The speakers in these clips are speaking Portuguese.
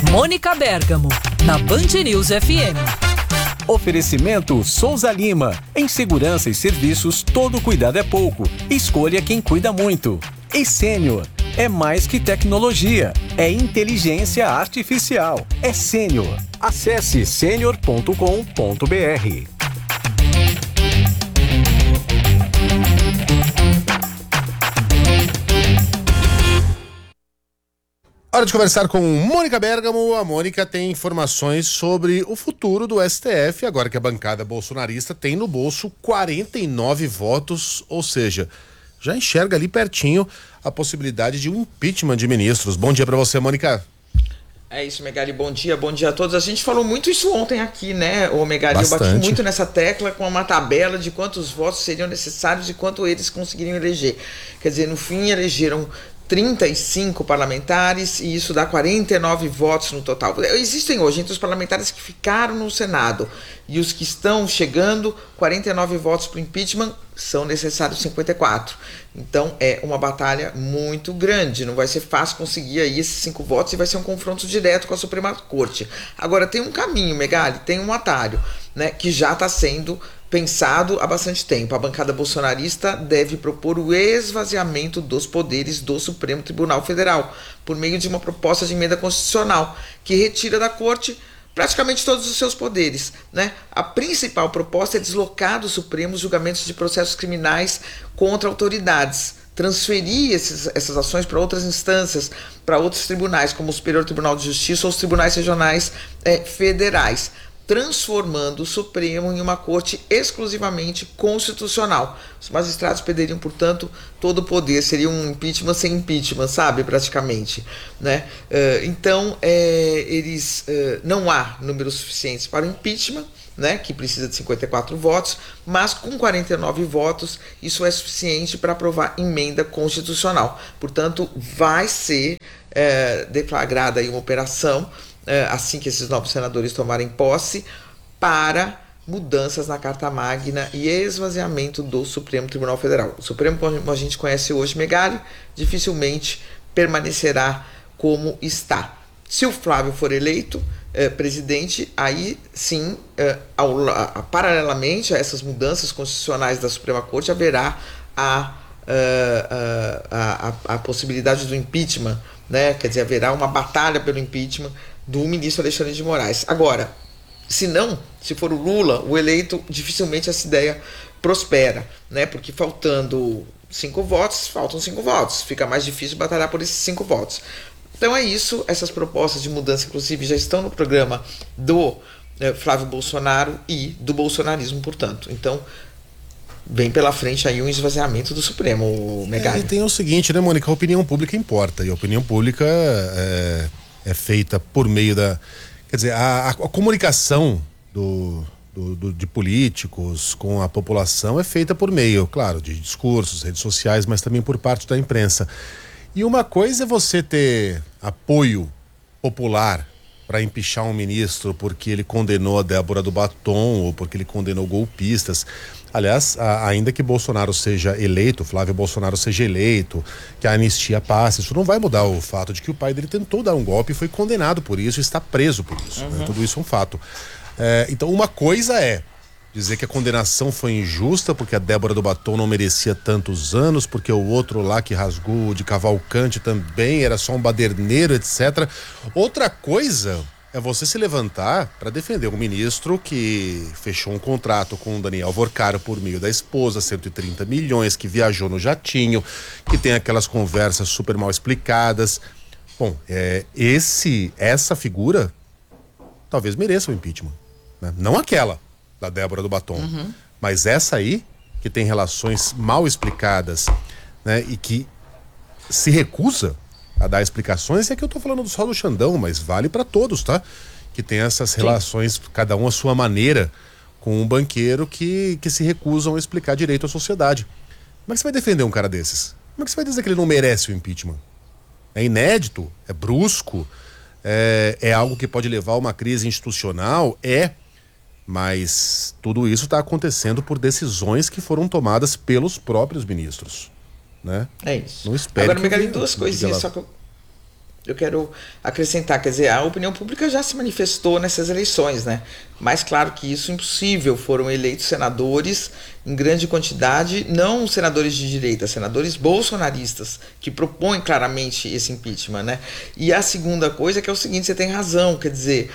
Mônica Bergamo, na Band News FM. Oferecimento Souza Lima. Em segurança e serviços, todo cuidado é pouco. Escolha quem cuida muito. E Sênior. É mais que tecnologia. É inteligência artificial. É Sênior. Acesse senior.com.br. Hora de conversar com Mônica Bergamo. A Mônica tem informações sobre o futuro do STF, agora que a bancada bolsonarista tem no bolso 49 votos, ou seja, já enxerga ali pertinho a possibilidade de um impeachment de ministros. Bom dia para você, Mônica. É isso, Megali, bom dia a todos. A gente falou muito isso ontem aqui, né, ô Megali? Eu bati muito nessa tecla com uma tabela de quantos votos seriam necessários e quanto eles conseguiriam eleger. Quer dizer, no fim elegeram 35 parlamentares e isso dá 49 votos no total. Existem hoje, entre os parlamentares que ficaram no Senado e os que estão chegando, 49 votos para o impeachment, são necessários 54. Então é uma batalha muito grande, não vai ser fácil conseguir aí esses 5 votos e vai ser um confronto direto com a Suprema Corte. Agora tem um caminho, Megali, tem um atalho, né, que já está sendo pensado há bastante tempo. A bancada bolsonarista deve propor o esvaziamento dos poderes do Supremo Tribunal Federal por meio de uma proposta de emenda constitucional que retira da Corte praticamente todos os seus poderes, né? A principal proposta é deslocar do Supremo os julgamentos de processos criminais contra autoridades, transferir essas ações para outras instâncias, para outros tribunais, como o Superior Tribunal de Justiça ou os tribunais regionais federais, transformando o Supremo em uma corte exclusivamente constitucional. Os magistrados perderiam, portanto, todo o poder. Seria um impeachment sem impeachment, sabe? Praticamente, né? Então, não há números suficientes para o impeachment, né, que precisa de 54 votos, mas com 49 votos isso é suficiente para aprovar emenda constitucional. Portanto, vai ser deflagrada aí uma operação assim que esses novos senadores tomarem posse, para mudanças na Carta Magna e esvaziamento do Supremo Tribunal Federal. O Supremo, como a gente conhece hoje, Megali, dificilmente permanecerá como está. Se o Flávio for eleito presidente, aí sim, paralelamente a essas mudanças constitucionais da Suprema Corte, haverá a possibilidade do impeachment, né? Quer dizer, haverá uma batalha pelo impeachment do ministro Alexandre de Moraes. Agora, se for o Lula o eleito, dificilmente essa ideia prospera, né? Porque faltam 5 votos, fica mais difícil batalhar por esses 5 votos. Então é isso, essas propostas de mudança, inclusive, já estão no programa do Flávio Bolsonaro e do bolsonarismo, portanto. Então, vem pela frente aí um esvaziamento do Supremo, Megali. E tem o seguinte, né, Mônica? A opinião pública importa, e a opinião pública é feita por meio da... Quer dizer, a comunicação de políticos com a população é feita por meio, claro, de discursos, redes sociais, mas também por parte da imprensa. E uma coisa é você ter apoio popular para empichar um ministro porque ele condenou a Débora do Batom ou porque ele condenou golpistas. Aliás, ainda que Bolsonaro seja eleito, Flávio Bolsonaro seja eleito, que a anistia passe, isso não vai mudar o fato de que o pai dele tentou dar um golpe e foi condenado por isso e está preso por isso. Né? Tudo isso é um fato. Então, uma coisa é dizer que a condenação foi injusta porque a Débora do Batom não merecia tantos anos, porque o outro lá que rasgou de Cavalcante também era só um baderneiro, etc. Outra coisa é você se levantar para defender um ministro que fechou um contrato com o Daniel Vorcaro por meio da esposa, 130 milhões, que viajou no jatinho, que tem aquelas conversas super mal explicadas. Bom, essa figura talvez mereça o impeachment, né? Não aquela da Débora do Batom, mas essa aí, que tem relações mal explicadas, né, e que se recusa a dar explicações. É que eu tô falando só do Xandão, mas vale para todos, tá? Que tem essas relações, cada um à sua maneira, com um banqueiro que se recusam a explicar direito à sociedade. Como é que você vai defender um cara desses? Como é que você vai dizer que ele não merece o impeachment? É inédito, é brusco, é algo que pode levar a uma crise institucional, mas tudo isso está acontecendo por decisões que foram tomadas pelos próprios ministros, né? É isso. Não espere. Agora, Megali, duas coisinhas só que eu quero acrescentar, quer dizer, a opinião pública já se manifestou nessas eleições, né? Mas claro que isso é impossível, foram eleitos senadores em grande quantidade, não senadores de direita, senadores bolsonaristas, que propõem claramente esse impeachment, né? E a segunda coisa é que é o seguinte, você tem razão, quer dizer,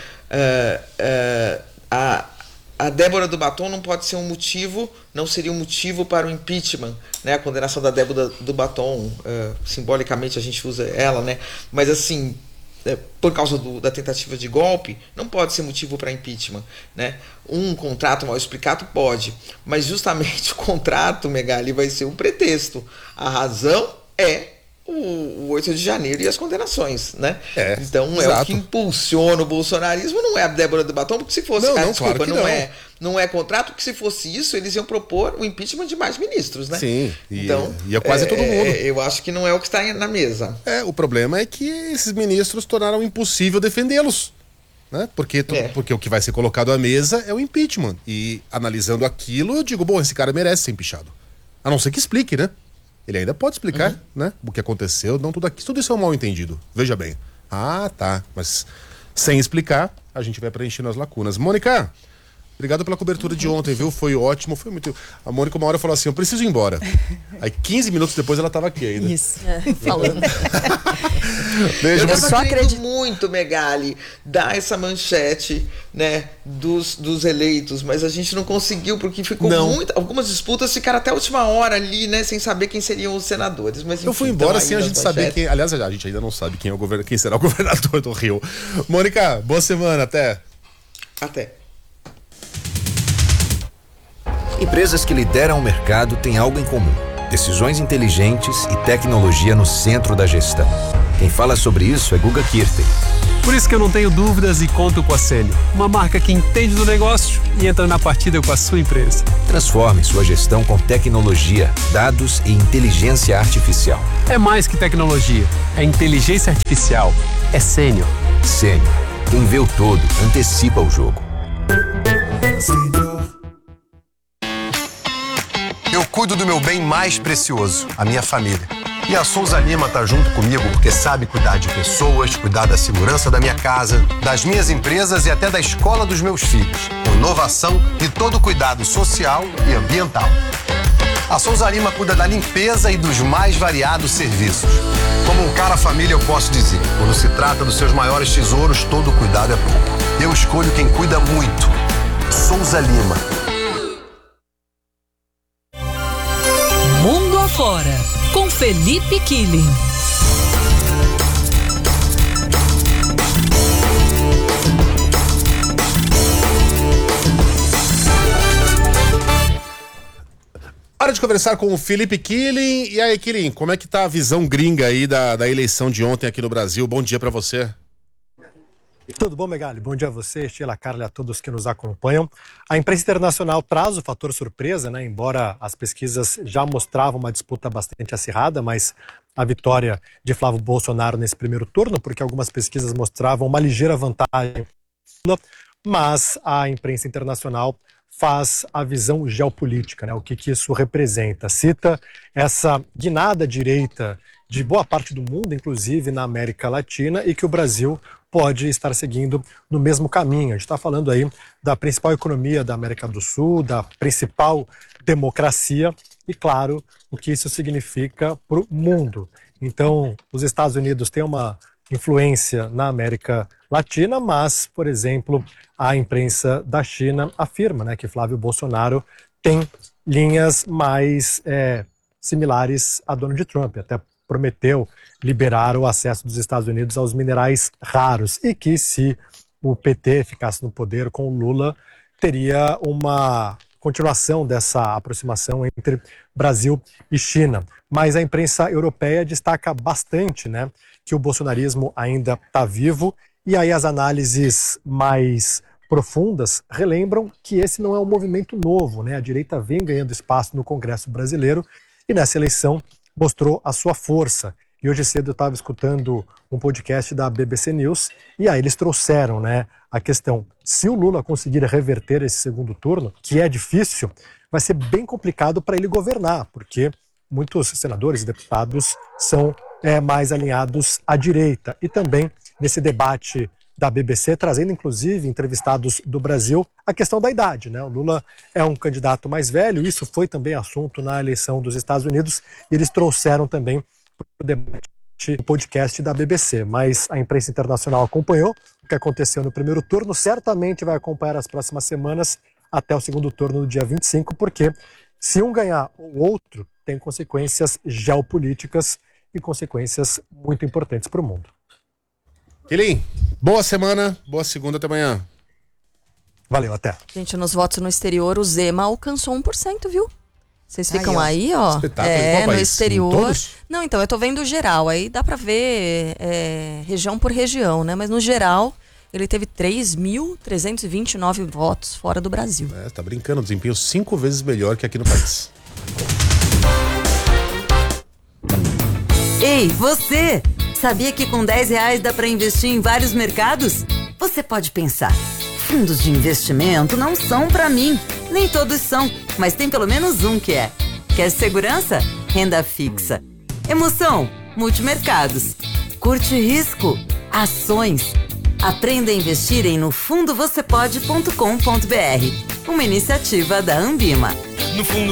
a Débora Dubaton não pode ser um motivo, não seria um motivo para o impeachment, né? A condenação da Débora Dubaton, simbolicamente a gente usa ela, né? Mas assim, por causa da tentativa de golpe, não pode ser motivo para impeachment, né? Um contrato mal explicado pode, mas justamente o contrato, Megali, vai ser um pretexto. A razão é o 8 de janeiro e as condenações, né? Então exato. É o que impulsiona o bolsonarismo, não é a Débora Dubaton, porque se fosse, desculpa, claro não é contrato, porque se fosse isso, eles iam propor o impeachment de mais ministros, né? Sim, então, ia quase todo mundo. Eu acho que não é o que está na mesa. O problema é que esses ministros tornaram impossível defendê-los, né? Porque o que vai ser colocado à mesa é o impeachment. E analisando aquilo, eu digo, bom, esse cara merece ser empichado. A não ser que explique, né? Ele ainda pode explicar, né? O que aconteceu, não tudo isso é um mal entendido. Veja bem. Ah, tá. Mas sem explicar, a gente vai preenchendo as lacunas. Mônica, obrigado pela cobertura de ontem, viu? Foi ótimo, foi muito... A Mônica uma hora falou assim, eu preciso ir embora. Aí 15 minutos depois ela tava aqui ainda. Isso, falando. Beijo, eu só acredito muito, Megali, dar essa manchete, né, dos eleitos, mas a gente não conseguiu, porque ficou algumas disputas ficaram até a última hora ali, né, sem saber quem seriam os senadores. Mas, enfim, eu fui embora sem a gente saber quem... Aliás, a gente ainda não sabe quem será o governador do Rio. Mônica, boa semana, até. Empresas que lideram o mercado têm algo em comum: decisões inteligentes e tecnologia no centro da gestão. Quem fala sobre isso é Guga Kirten. Por isso que eu não tenho dúvidas e conto com a Sênior, uma marca que entende do negócio e entra na partida com a sua empresa. Transforme sua gestão com tecnologia, dados e inteligência artificial. É mais que tecnologia, é inteligência artificial, é Sênior. Sênior, quem vê o todo, antecipa o jogo. Eu cuido do meu bem mais precioso, a minha família. E a Souza Lima tá junto comigo porque sabe cuidar de pessoas, cuidar da segurança da minha casa, das minhas empresas e até da escola dos meus filhos. Com inovação e todo cuidado social e ambiental. A Souza Lima cuida da limpeza e dos mais variados serviços. Como um cara família, eu posso dizer, quando se trata dos seus maiores tesouros, todo cuidado é pouco. Eu escolho quem cuida muito. Souza Lima. Mundo Afora, com Felipe Killing. Hora de conversar com o Felipe Killing. E aí, Killing, como é que tá a visão gringa aí da eleição de ontem aqui no Brasil? Bom dia pra você. Tudo bom, Megali? Bom dia a você, Sheila, Carla e a todos que nos acompanham. A imprensa internacional traz o fator surpresa, né? Embora as pesquisas já mostravam uma disputa bastante acirrada, mas a vitória de Flávio Bolsonaro nesse primeiro turno, porque algumas pesquisas mostravam uma ligeira vantagem, mas a imprensa internacional faz a visão geopolítica, né? O que isso representa. Cita essa guinada à direita de boa parte do mundo, inclusive na América Latina, e que o Brasil pode estar seguindo no mesmo caminho. A gente está falando aí da principal economia da América do Sul, da principal democracia e, claro, o que isso significa para o mundo. Então, os Estados Unidos têm uma influência na América Latina, mas, por exemplo, a imprensa da China afirma, né, que Flávio Bolsonaro tem linhas mais similares a Donald Trump, até prometeu liberar o acesso dos Estados Unidos aos minerais raros e que, se o PT ficasse no poder com o Lula, teria uma continuação dessa aproximação entre Brasil e China. Mas a imprensa europeia destaca bastante, né, que o bolsonarismo ainda está vivo, e aí as análises mais profundas relembram que esse não é um movimento novo, né? A direita vem ganhando espaço no Congresso brasileiro e nessa eleição mostrou a sua força. E hoje cedo eu estava escutando um podcast da BBC News e aí eles trouxeram, né, a questão: se o Lula conseguir reverter esse segundo turno, que é difícil, vai ser bem complicado para ele governar, porque muitos senadores e deputados são mais alinhados à direita. E também nesse debate da BBC, trazendo inclusive entrevistados do Brasil a questão da idade, né? O Lula é um candidato mais velho, isso foi também assunto na eleição dos Estados Unidos, e eles trouxeram também para o debate o podcast da BBC. Mas a imprensa internacional acompanhou o que aconteceu no primeiro turno, certamente vai acompanhar as próximas semanas até o segundo turno no dia 25, porque se um ganhar o outro, tem consequências geopolíticas e consequências muito importantes para o mundo. Quilim, boa semana, boa segunda, até amanhã. Valeu, até. Gente, nos votos no exterior, o Zema alcançou 1%, viu? Vocês ficam aí, ó. Espetáculo. Qual no país? exterior. Não, então, eu tô vendo geral. Aí dá pra ver região por região, né? Mas no geral, ele teve 3.329 votos fora do Brasil. Tá brincando, desempenho 5 vezes melhor que aqui no país. Ei, você! Sabia que com R$10 dá pra investir em vários mercados? Você pode pensar, fundos de investimento não são pra mim. Nem todos são, mas tem pelo menos um que é. Quer segurança? Renda fixa. Emoção? Multimercados. Curte risco? Ações. Aprenda a investir em nofundovocepode.com.br. Uma iniciativa da Ambima. No fundo